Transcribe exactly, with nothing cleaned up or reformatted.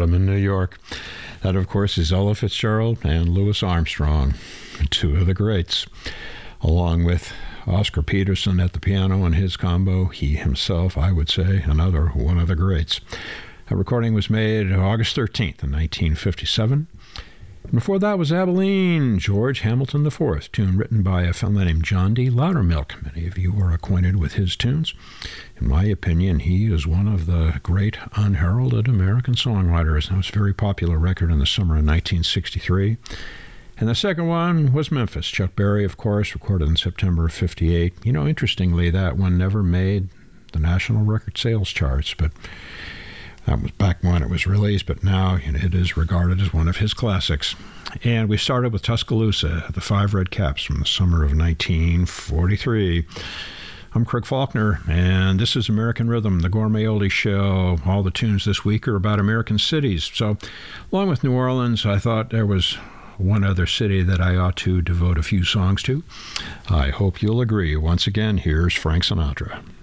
Bottom in New York. That, of course, is Ella Fitzgerald and Louis Armstrong, two of the greats, along with Oscar Peterson at the piano and his combo. He himself, I would say, another one of the greats. That recording was made August thirteenth in nineteen fifty-seven. And before that was Abilene, George Hamilton the fourth, tune written by a fellow named John D. Loudermilk. Many of you are acquainted with his tunes. In my opinion, he is one of the great unheralded American songwriters. That was a very popular record in the summer of nineteen sixty-three. And the second one was Memphis. Chuck Berry, of course, recorded in September of fifty-eight. You know, interestingly, that one never made the national record sales charts, but that was back when it was released, but now you know, it is regarded as one of his classics. And we started with Tuscaloosa, the Five Red Caps from the summer of nineteen forty-three. I'm Craig Faulkner, and this is American Rhythm, the Gourmet Oldie Show. All the tunes this week are about American cities. So, along with New Orleans, I thought there was one other city that I ought to devote a few songs to. I hope you'll agree. Once again, here's Frank Sinatra.